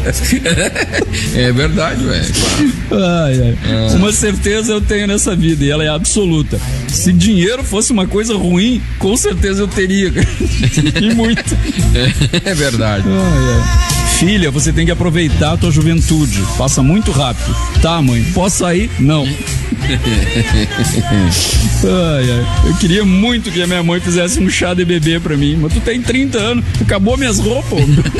É verdade, velho. Claro. Uma certeza eu tenho nessa vida, e ela é absoluta. Se dinheiro fosse uma coisa ruim, com certeza eu teria. E muito. É verdade. Filha, você tem que aproveitar a tua juventude. Passa muito rápido. Tá, mãe, posso sair? Não. Eu queria muito que a minha mãe fizesse um chá de bebê pra mim. Mas tu tem 30 anos, acabou minhas roupas.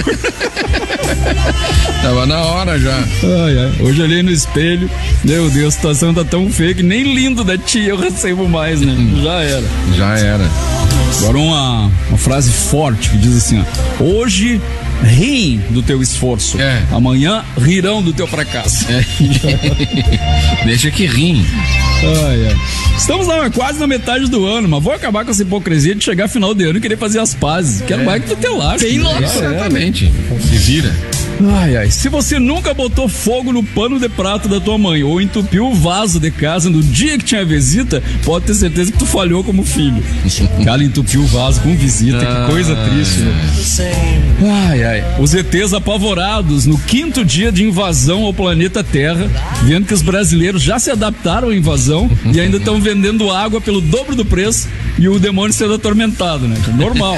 Tava na hora já. Hoje eu olhei no espelho. Meu Deus, a situação tá tão feia que nem lindo da tia eu recebo mais, né? Já era. Agora uma frase forte que diz assim, ó: hoje riem do teu esforço, amanhã rirão do teu fracasso. Deixa que riem. Estamos quase na metade do ano, mas vou acabar com essa hipocrisia de chegar final de ano e querer fazer as pazes. Quero mais que tu te lasque. Tem nossa. Exatamente. Se vira. Se você nunca botou fogo no pano de prato da tua mãe ou entupiu o vaso de casa no dia que tinha visita, pode ter certeza que tu falhou como filho. Ela entupiu o vaso com visita, que coisa triste, né? Os ETs apavorados no 5º dia de invasão ao planeta Terra, vendo que os brasileiros já se adaptaram à invasão e ainda estão vendendo água pelo dobro do preço e o demônio sendo atormentado, né? Normal.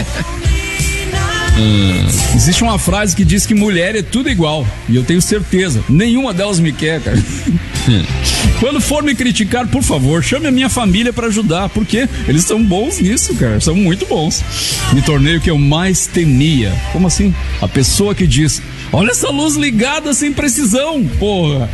Existe uma frase que diz que mulher é tudo igual, e eu tenho certeza, nenhuma delas me quer, cara. Quando for me criticar, por favor, chame a minha família pra ajudar, porque eles são bons nisso, cara, são muito bons. Me tornei o que eu mais temia. Como assim? A pessoa que diz: olha essa luz ligada sem precisão, porra.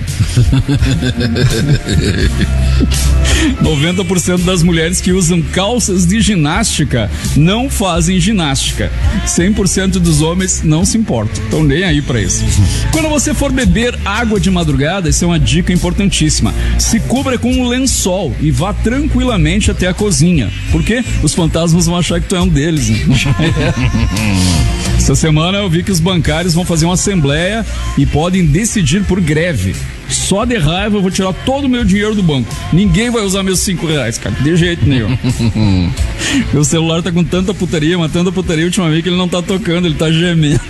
90% das mulheres que usam calças de ginástica não fazem ginástica. 100% dos homens não se importam. Estão nem aí pra isso. Quando você for beber água de madrugada, isso é uma dica importantíssima. Se cubra com um lençol e vá tranquilamente até a cozinha. Porque os fantasmas vão achar que tu é um deles, né? Essa semana eu vi que os bancários vão fazer uma assembleia e podem decidir por greve. Só de raiva eu vou tirar todo o meu dinheiro do banco. Ninguém vai usar meus R$5, cara. De jeito nenhum. Meu celular tá com tanta putaria, mas tanta putaria ultimamente que ele não tá tocando, ele tá gemendo.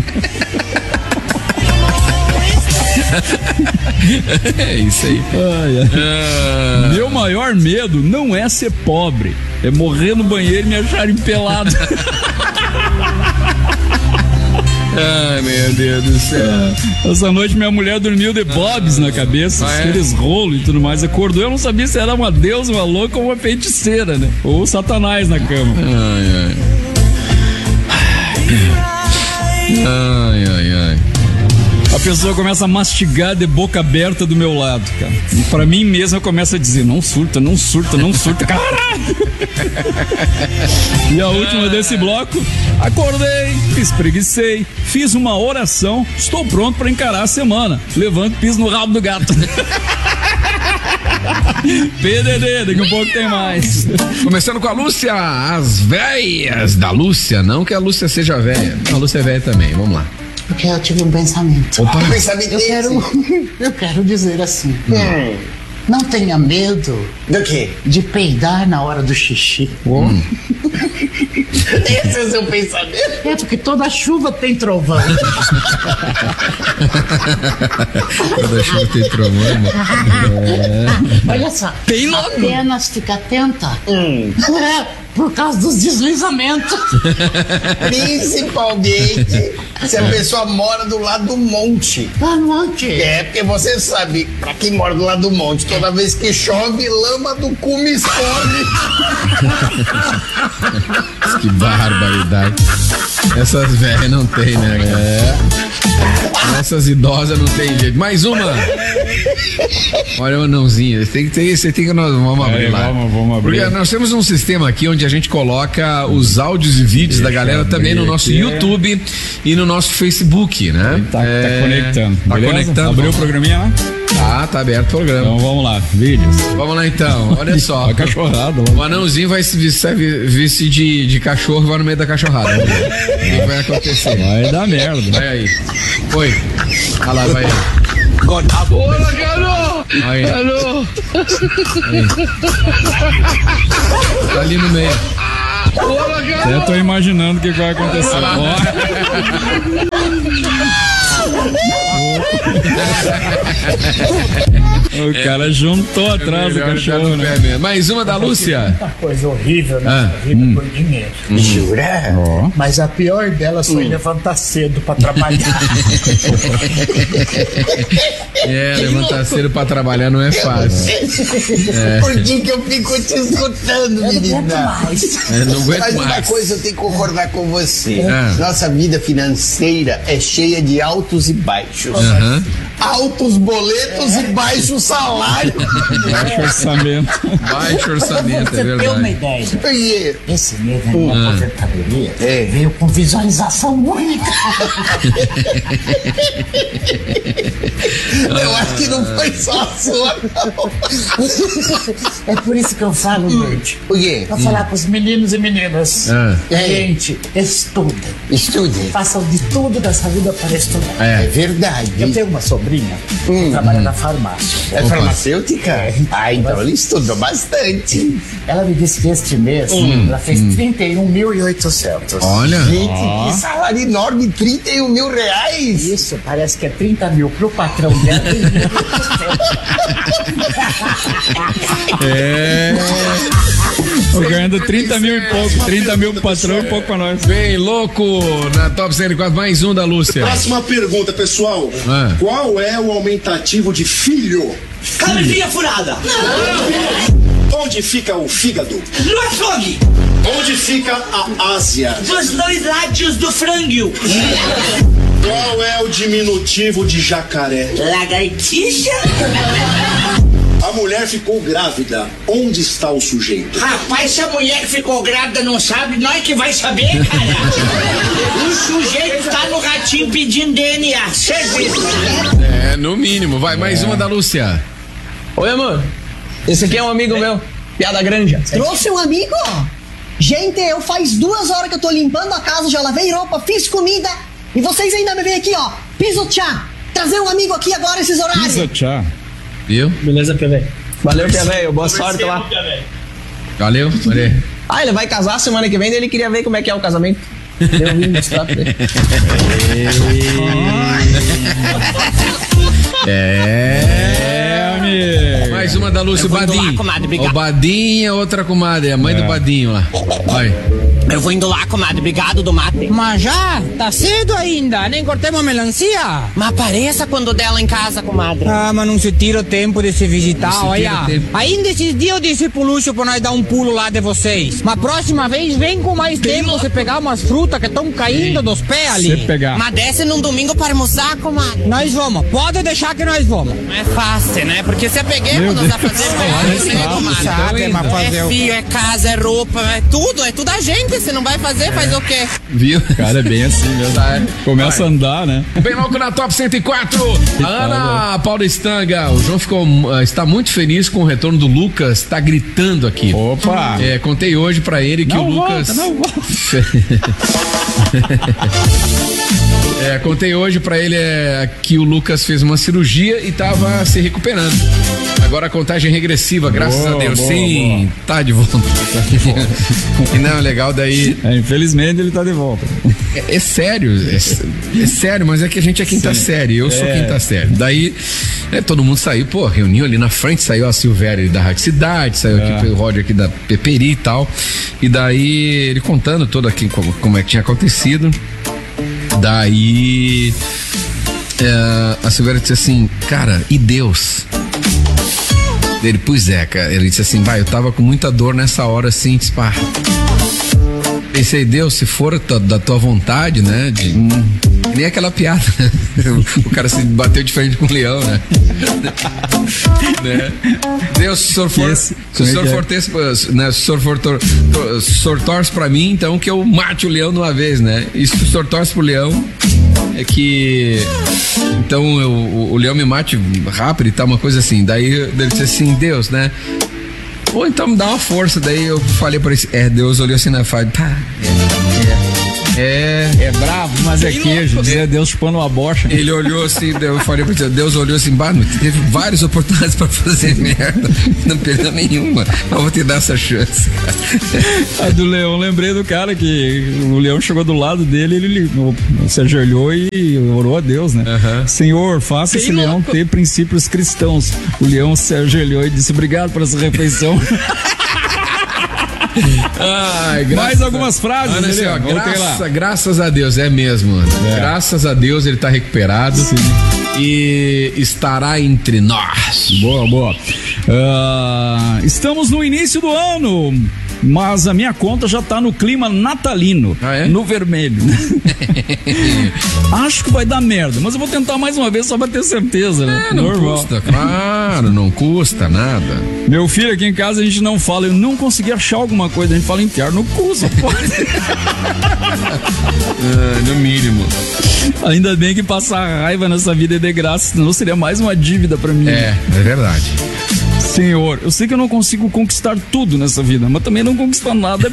É isso aí. Meu maior medo não é ser pobre, é morrer no banheiro e me acharem pelado. Ai, meu Deus do céu. Essa noite minha mulher dormiu de bobs na cabeça, aqueles rolos e tudo mais. Acordou, eu não sabia se era uma deusa, uma louca ou uma feiticeira, né? Ou Satanás na cama. Ai. A pessoa começa a mastigar de boca aberta do meu lado, cara. E pra mim mesmo eu começo a dizer: não surta, caralho! E a última desse bloco: acordei, espreguicei, fiz uma oração, estou pronto pra encarar a semana. Levanto e piso no rabo do gato. PDD, daqui a pouco tem mais. Começando com a Lúcia, as véias da Lúcia. Não que a Lúcia seja véia, a Lúcia é véia também, vamos lá. Porque eu tive um pensamento. Opa. Eu quero dizer assim: não tenha medo do quê? De peidar na hora do xixi. Esse é o seu pensamento? É porque toda chuva tem trovão. Toda chuva tem trovão. Olha só, tem apenas fica atenta. Por causa dos deslizamentos. Principalmente se a pessoa mora do lado do monte. Monte? É, porque você sabe, pra quem mora do lado do monte, toda vez que chove, lama do cu me escorre. Que barbaridade. Essas velhas não tem, né? Essas idosas não tem jeito. Mais uma. Olha o anãozinho. Você tem que nós vamos abrir lá. Vamos abrir. Porque nós temos um sistema aqui onde a gente coloca os áudios e vídeos da galera também no nosso YouTube e no nosso Facebook, né? Tá conectando. Tá conectando. Abriu o programinha lá? Tá aberto o programa. Então vamos lá, vídeos. Vamos lá então, olha só. A cachorrada. O anãozinho vai se vestir de cachorro e vai no meio da cachorrada. O que vai acontecer? Vai dar merda. Vai aí. Foi. Olha lá, vai aí. Olha, garoto! Aí. Tá ali no meio. Eu tô imaginando o que vai acontecer. O cara juntou atrás do cachorro, né? Mais uma da Lúcia. Muita coisa horrível na vida por dinheiro. Jura? Mas a pior delas foi levantar cedo pra trabalhar. Levantar cedo pra trabalhar não é fácil. Por que eu fico te escutando, menina? Não aguento Mas uma mais. coisa eu tenho que concordar com você. Ah. Nossa vida financeira é cheia de altos e baixos. Aham. Altos boletos e baixo salário. Baixo orçamento. Baixo orçamento, Pra é você ter uma verdade. ideia, Oiê, esse mês da minha aposentadoria É. veio com visualização única. eu acho que não foi só a sua, não. É por isso que eu falo, Lorde. O quê? Pra falar pros meninos e meninas. Gente, estudem. Estude. Façam de tudo dessa vida para estudar. É verdade. Eu tenho uma sobrinha que trabalha na farmácia. É farmacêutica? Ah, então ele estudou bastante. Ela me disse que este mês ela fez 31.800. Olha. Gente, que salário enorme, 31 mil reais. Isso, parece que é 30 mil pro patrão dela e 1.800. Tô ganhando 30 mil e pouco. 30 mil pro patrão e pouco pra nós. Bem louco na Top 104, mais um da Lúcia. Próxima pergunta, pessoal. Qual é o aumentativo de filho? Camisinha furada. Onde fica o fígado? No açougue. Onde fica a Ásia? Dos dois lados do frango. Qual é o diminutivo de jacaré? Lagartixa. A mulher ficou grávida. Onde está o sujeito? Rapaz, se a mulher ficou grávida não sabe, nós que vai saber, cara. O sujeito tá no ratinho pedindo DNA. Certeza. No mínimo. Vai, mais uma da Lúcia. Oi, amor. Esse aqui é um amigo meu. Piada granja. Trouxe um amigo? Gente, eu faz 2 horas que eu tô limpando a casa, já lavei roupa, fiz comida. E vocês ainda me veem aqui, ó. Pisotear. Trazer um amigo aqui agora esses horários. Pisa, tchau. Viu? Beleza, PV? Valeu, PV. Boa sorte lá. Valeu. Ah, ele vai casar semana que vem, daí ele queria ver como é que é o casamento. Eu vim mostrar pra ele. Amigo. Mais uma da Lúcia, o Badinho. O Badinho é outra comadre, a mãe do Badinho lá. Vai. Eu vou indo lá, comadre. Obrigado do mate. Mas já? Tá cedo ainda, nem cortemos a melancia. Mas apareça quando dela em casa, comadre. Ah, mas não se tira o tempo de se visitar, Não se olha. tira o tempo. Ainda esses dias eu disse pro Lúcio pra nós dar um pulo lá de vocês. Mas próxima vez vem com mais tempo você pegar umas frutas que estão caindo dos pés Você ali. pegar. Mas desce num domingo para almoçar, comadre. Nós vamos, pode deixar que nós vamos. Não é fácil, né? Porque você peguemos nós a fazer mais, né, comadre? Sabe, mas fazer É o... fio, é casa, é roupa, é tudo a gente. Se não vai fazer, faz o quê? Viu? Cara, é bem assim mesmo. Começa a andar, né? Bem louco na Top 104. A Ana Paula Stanga. O João está muito feliz com o retorno do Lucas. Tá gritando aqui. Opa! Contei hoje pra ele que Não o Lucas. volta, não volta. Contei hoje pra ele que o Lucas fez uma cirurgia e tava se recuperando. Agora a contagem regressiva, graças a Deus. Sim, tá de volta. E não, legal daí. Infelizmente ele tá de volta. É sério, é sério, mas é que a gente é quinta série, eu sou quinta série. Daí, todo mundo saiu, reuniu ali na frente, saiu a Silvéria da Rádio Cidade, saiu aqui o Roger aqui da Peperi e tal. E daí, ele contando todo aqui como é que tinha acontecido. Daí, a Silvéria disse assim, cara, e Deus? Ele, pois é, cara. Ele disse assim, eu tava com muita dor nessa hora, assim, disse, pá. Pensei, Deus, se for da tua vontade, né? Nem aquela piada. O cara se bateu de frente com o leão, né? Deus, se o senhor for torce pra mim, então que eu mate o leão de uma vez, né? E se o senhor torce pro leão, é que então o leão me mate rápido e tal, uma coisa assim. Daí ele disse assim, Deus, né? Ou então me dá uma força. Daí eu falei pra ele, Deus olhou assim na face, É bravo, mas é queijo. Dizer Deus chupando uma bocha. Ele olhou assim, eu falei pra você, Deus olhou assim, teve várias oportunidades pra fazer merda, não perdeu nenhuma, mas vou te dar essa chance, cara. A do Leão, lembrei do cara que o Leão chegou do lado dele, ele se ajoelhou e orou a Deus, né? Senhor, faça esse leão ter princípios cristãos. O Leão se ajoelhou e disse, obrigado por essa refeição. Ai, mais algumas frases, Ana, assim, ó, graças a Deus, é mesmo. Graças a Deus ele tá recuperado. Sim. E estará entre nós. Boa. Estamos no início do ano, mas a minha conta já tá no clima natalino. No vermelho. Acho que vai dar merda, mas eu vou tentar mais uma vez só pra ter certeza, né? Não custa, claro, não custa nada. Meu filho, aqui em casa a gente não fala, eu não consegui achar alguma coisa, a gente fala enfiar no cu, só pode. No mínimo. Ainda bem que passar raiva nessa vida é de graça, senão seria mais uma dívida pra mim. É verdade. Senhor, eu sei que eu não consigo conquistar tudo nessa vida, mas também não conquistar nada.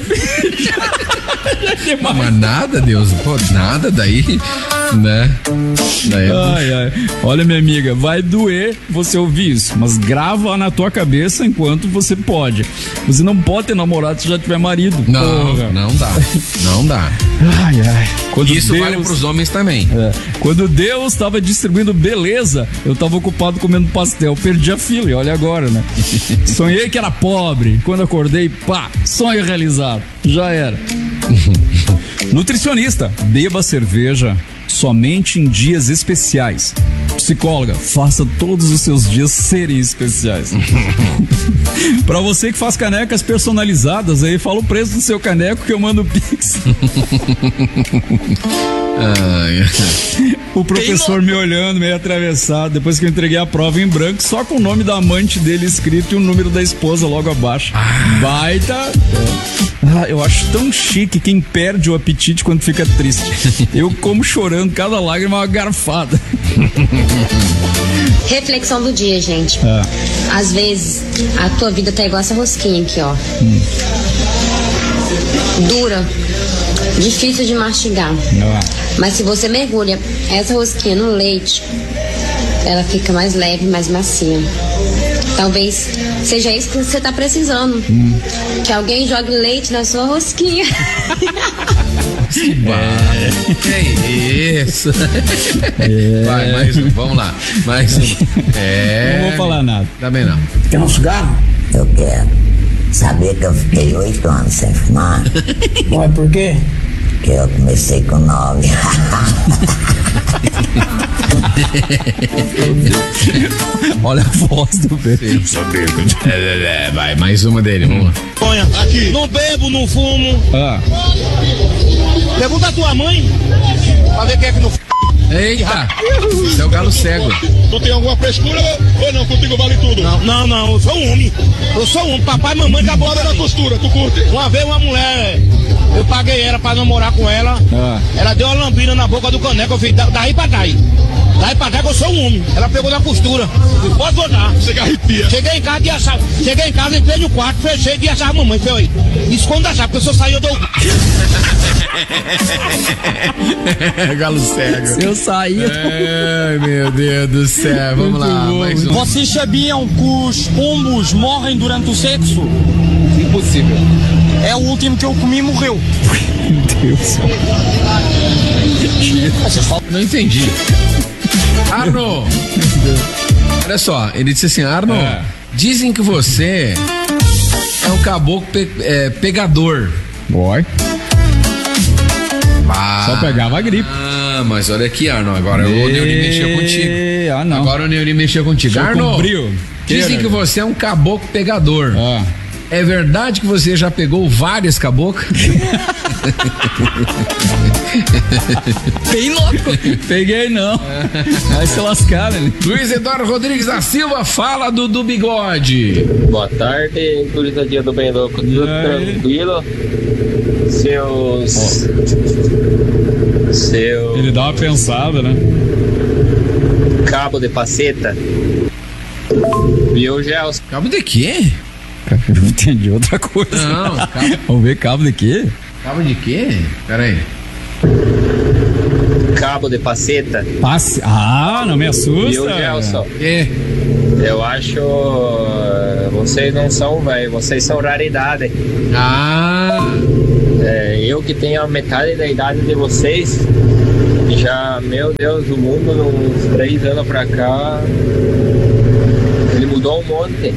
Mas nada, Deus, pô, nada daí, né? Ai. Olha, minha amiga, vai doer você ouvir isso, mas grava na tua cabeça enquanto você pode. Você não pode ter namorado se já tiver marido. Não dá. Ai. Isso vale pros homens também. Quando Deus estava distribuindo beleza, eu estava ocupado comendo pastel, perdi a fila e olha agora, né? Sonhei que era pobre, quando acordei, sonho realizado, já era. Nutricionista, beba cerveja somente em dias especiais. Psicóloga, faça todos os seus dias serem especiais. Pra você que faz canecas personalizadas, aí fala o preço do seu caneco que eu mando o Pix. O professor me olhando, meio atravessado, depois que eu entreguei a prova em branco, só com o nome da amante dele escrito e o número da esposa logo abaixo. Baita. Eu acho tão chique quem perde o apetite quando fica triste. Eu como chorando, cada lágrima é uma garfada. Reflexão do dia, gente. Às vezes a tua vida tá igual essa rosquinha aqui, ó. Dura, difícil de mastigar. Mas se você mergulha essa rosquinha no leite, ela fica mais leve, mais macia. Talvez seja isso que você tá precisando. Que alguém jogue leite na sua rosquinha. Que isso? Vai, mais um, vamos lá. Mais um. Não vou falar nada. Também não. Quer um cigarro? Eu quero. Sabia que eu fiquei 8 anos sem fumar? Ué, por quê? Porque eu comecei com 9. Olha a voz do bebê. Vai, mais uma dele, vamos lá. Olha, aqui. Não bebo, não fumo. Pergunta a tua mãe pra ver quem é que não. Eita! Esse é o galo cego. Tu tem alguma frescura ou não? Contigo vale tudo? Não, eu sou um homem. Papai e mamãe acabou na costura, tu curte? Uma vez uma mulher, eu paguei ela pra namorar com ela. Ela deu uma lambida na boca do caneco, eu fiz daí pra cá. Daí pra cá que eu sou um homem. Ela pegou na costura. Pode botar. Você arrepia. Cheguei em casa, entrei no quarto, fechei e achava a mamãe. Falei, esconda a chave, porque se eu sair eu dou. Galo cego. Eu saí. Ai, meu Deus do céu. Vamos lá, mais um. Vocês sabiam que os pombos morrem durante o sexo? Impossível. É o último que eu comi e morreu. Meu Deus. Não entendi. Arno! Olha só, ele disse assim, Arno, dizem que você é um caboclo pegador. Oi. Só pegava a gripe. Mas olha aqui, Arno, agora o Neuri mexeu contigo. Não. Agora o Neuri mexeu contigo. Arno, dizem que você é um caboclo pegador. É verdade que você já pegou várias caboclas? Bem louco. Peguei não. Vai se lascar, né? Luiz Eduardo Rodrigues da Silva fala do bigode. Boa tarde, gurizadinha do Bem Louco. Tudo tranquilo? Ele dá uma pensada, né? Cabo de faceta. Viu, Gels? Cabo de quê? Eu não entendi outra coisa. Não, Vamos ver cabo de quê? Cabo de quê? Pera aí. Cabo de paceta. Ah, não me assusta. Viu, Gelson? Eu acho... Vocês não são, velho. Vocês são raridade. Eu que tenho a metade da idade de vocês, já, meu Deus, o mundo, uns 3 anos pra cá, ele mudou um monte.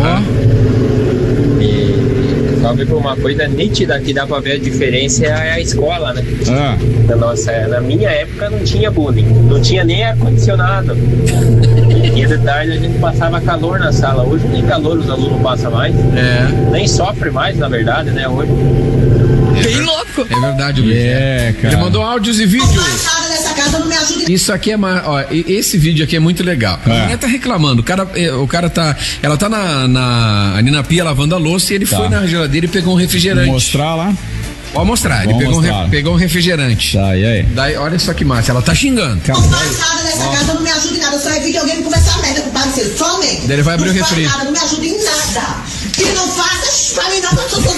E sabe, por uma coisa nítida que dá pra ver a diferença é a escola, né? Na minha época não tinha bullying, não tinha nem ar-condicionado. E de tarde a gente passava calor na sala. Hoje nem calor os alunos passam mais. Nem sofre mais, na verdade, né? Hoje. Bem louco. É verdade, Luiz. Cara. Ele mandou áudios e vídeos. Isso aqui é esse vídeo aqui é muito legal. A mulher tá reclamando. Ela tá ali na pia lavando a louça e ele foi na geladeira e pegou um refrigerante. Vou mostrar lá. Pode mostrar, ele pegou um refrigerante. Tá, e aí? Daí, olha só que massa, ela tá xingando. Passada nessa casa não me ajuda em nada, só é videogame conversar merda com o parceiro. Some! Daí ele vai abrir o refri. Não me ajuda em nada. Que não faça, fale não, que eu sou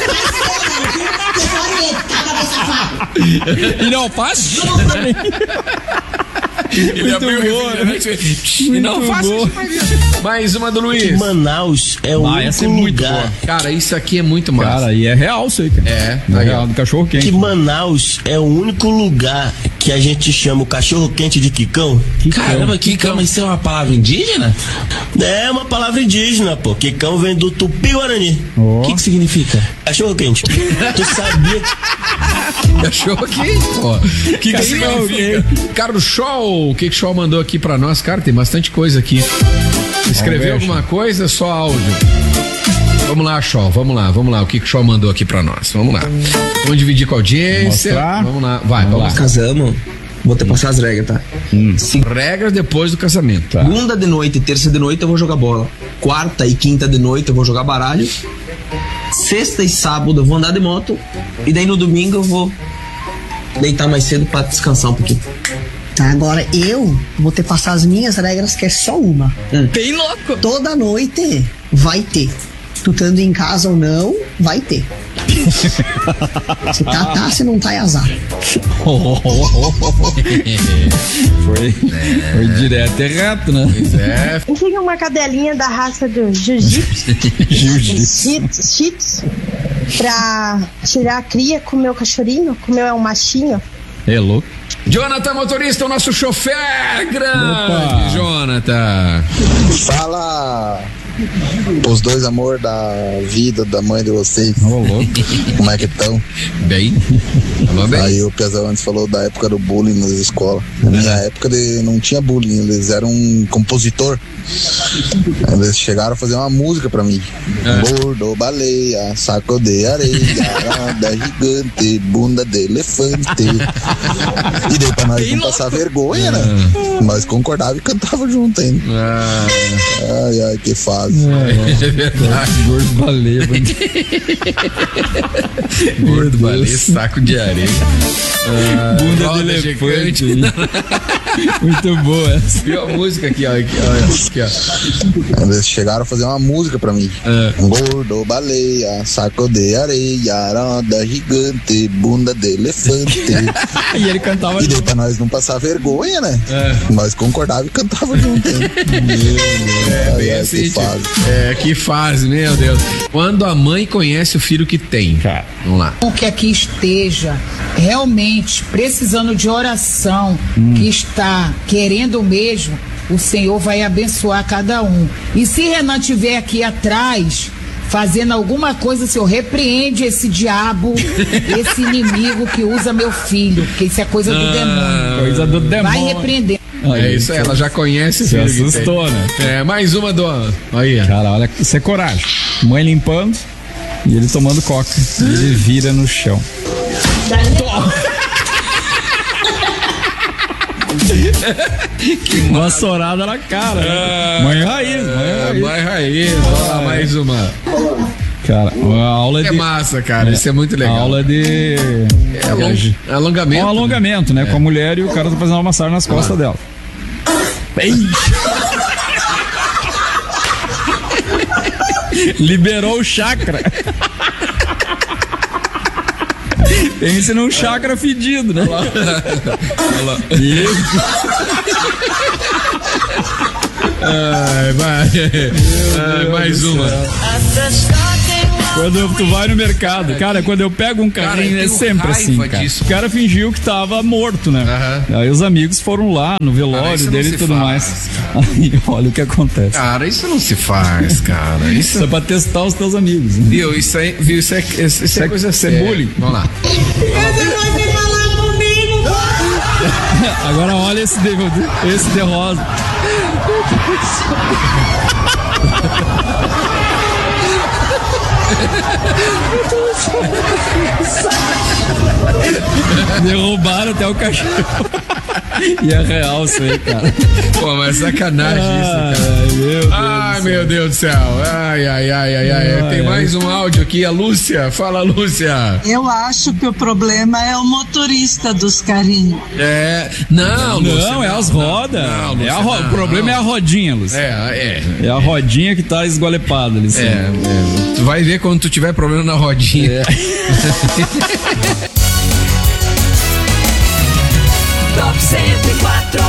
E não faz? Ele abriu o refrigerante e não faça. Mais uma do Luiz. Que Manaus é o único lugar. Cara, isso aqui é muito massa. Cara, e é real isso aí, cara. É real do cachorro quente. Que Manaus é o único lugar que a gente chama o cachorro quente de Quicão. Caramba, Quicão, isso é uma palavra indígena? É uma palavra indígena, pô. Quicão vem do Tupi-Guarani. O que significa? Cachorro quente. Tu sabia que... Cachorro quente, pô. Que significa? Carlos Scholl, o que Scholl mandou aqui pra nós? Cara, tem bastante coisa aqui. Escreveu alguma coisa? Só áudio. Vamos lá, Scholl, vamos lá. O que Scholl mandou aqui pra nós? Vamos lá. Vamos dividir com a audiência. Vamos lá. Vamos lá. Casamos. Vou ter que passar as regras, tá? Regras depois do casamento. Tá. Segunda de noite e terça de noite eu vou jogar bola. Quarta e quinta de noite eu vou jogar baralho. Sexta e sábado eu vou andar de moto. E daí no domingo eu vou deitar mais cedo pra descansar um pouquinho. Tá, agora eu vou ter que passar as minhas regras, que é só uma. Bem louco! Toda noite vai ter. Tu estando em casa ou vai ter. Se tá, se não tá, é azar. Foi direto e reto, né? Pois é. Eu tinha uma cadelinha da raça do jiu-jitsu. Jiu-jitsu. Pra tirar a cria com o meu cachorrinho, com o meu é um machinho. É louco. Jonathan, motorista, o nosso chofer grande. Opa. Jonathan. Fala, os dois amor da vida da mãe de vocês. Louco. Como é que estão? Bem. Aí o Piazão antes falou da época do bullying nas escolas. Na minha época não tinha bullying, eles eram um compositor. Eles chegaram a fazer uma música pra mim. Gordo, baleia, saco de areia, roda gigante, bunda de elefante. E daí pra nós não passar vergonha, né? Nós concordava e cantava junto ainda. Ai, que fase. É verdade. Gordo, baleia. Gordo, baleia, saco de areia. Bunda de elefante. Muito boa essa. Viu a música aqui, ó. Eles chegaram a fazer uma música pra mim. Gordo, baleia, saco de areia, roda gigante, bunda de elefante. E ele cantava junto. E daí pra nós não passar vergonha, né? Nós concordava e cantava junto. Que fase. Que fase, meu Deus. Quando a mãe conhece o filho que tem. Vamos lá. O que aqui esteja realmente precisando de oração, que está querendo mesmo, o Senhor vai abençoar cada um. E se Renan estiver aqui atrás fazendo alguma coisa, o Senhor repreende esse diabo, esse inimigo que usa meu filho, porque isso é coisa do demônio. Coisa do demônio. Vai repreender. É isso aí, ela já conhece o filho. Se assustou, né? Mais uma do... Aí. Cara, olha, isso é coragem. Mãe limpando e ele tomando coca. E ele vira no chão. Uma sorada na cara. Mãe raiz. Mãe raiz. Vamos lá, mais uma. Cara, uma aula de... É massa, cara, isso é muito legal. Aula de... alongamento. Um alongamento, né? Com a mulher e o cara tá fazendo uma massagem nas costas dela. Pense num chácara fedido, né? Olha lá. Mais uma. Quando tu vai no mercado, cara, quando eu pego um carrinho, é sempre assim, cara. O cara fingiu que tava morto, né? Aí os amigos foram lá no velório dele e tudo mais. Aí, olha o que acontece. Cara, isso não se faz, cara. Isso é pra testar os teus amigos. Né? Viu? Isso é coisa séria. Bullying. Vamos lá. Agora olha esse de rosa. Derrubaram até o cachorro. E é real isso aí, cara. Pô, mas sacanagem isso, cara. Meu Deus do céu. Ai. Tem mais um áudio aqui, a Lúcia. Fala, Lúcia. Eu acho que o problema é o motorista dos carrinhos. Não, Lúcia, é as rodas. O problema é a rodinha, Lúcia. É a rodinha que tá esgolepada ali. Tu vai ver quando tu tiver problema na rodinha. Top 104.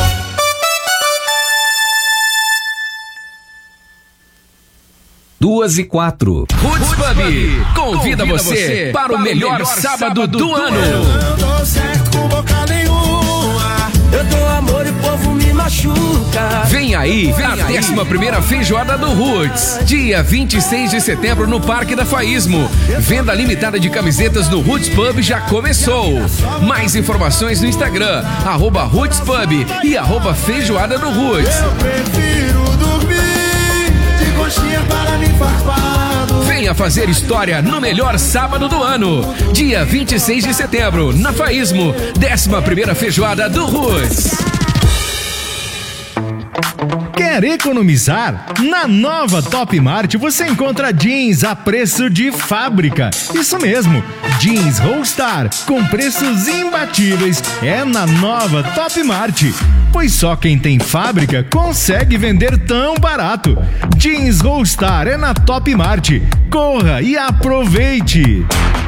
Duas e 4. Roots Pub convida você para o melhor sábado do ano. Eu dou certo com boca nenhuma. Eu dou amor e o povo me machuca. Vem aí a 11ª feijoada do Roots, dia 26 de setembro no Parque da Faísmo. Venda limitada de camisetas no Roots Pub já começou. Mais informações no Instagram, @Roots Pub e @Feijoada do Roots. Eu prefiro dormir de coxinha para me farpado. Venha fazer história no melhor sábado do ano, dia 26 de setembro, na Faísmo, 11ª feijoada do Roots. Quer economizar? Na nova Top Mart você encontra jeans a preço de fábrica. Isso mesmo, jeans Rollstar com preços imbatíveis é na nova Top Mart. Pois só quem tem fábrica consegue vender tão barato. Jeans Rollstar é na Top Mart. Corra e aproveite!